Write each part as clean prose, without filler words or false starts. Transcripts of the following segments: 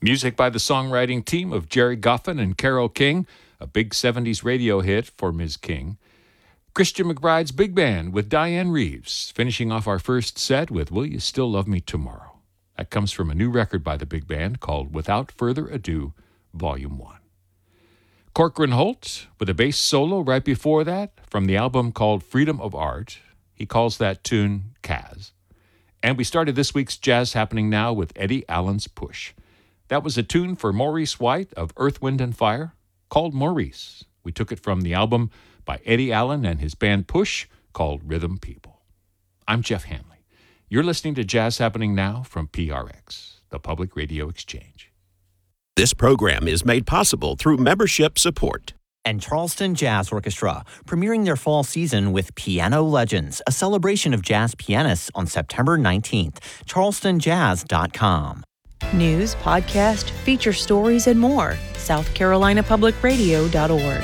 Music by the songwriting team of Jerry Goffin and Carole King, a big 70s radio hit for Ms. King. Christian McBride's Big Band with Diane Reeves, finishing off our first set with Will You Still Love Me Tomorrow? That comes from a new record by the Big Band called Without Further Ado, Volume 1. Corcoran Holt with a bass solo right before that from the album called Freedom of Art. He calls that tune Kaz. And we started this week's Jazz Happening Now with Eddie Allen's Push. That was a tune for Maurice White of Earth, Wind & Fire called Maurice. We took it from the album by Eddie Allen and his band Push called Rhythm People. I'm Jeff Hanley. You're listening to Jazz Happening Now from PRX, the Public Radio Exchange. This program is made possible through membership support. And Charleston Jazz Orchestra, premiering their fall season with Piano Legends, a celebration of jazz pianists on September 19th. CharlestonJazz.com. News, podcast, feature stories, and more. SouthCarolinaPublicRadio.org.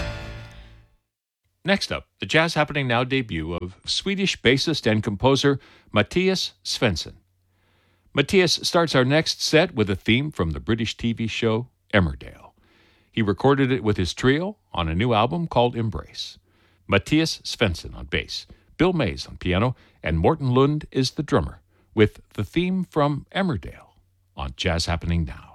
Next up, the Jazz Happening Now debut of Swedish bassist and composer Mattias Svensson. Mattias starts our next set with a theme from the British TV show Emmerdale. He recorded it with his trio on a new album called Embrace. Mattias Svensson on bass, Bill Mays on piano, and Morten Lund is the drummer, with the theme from Emmerdale on Jazz Happening Now.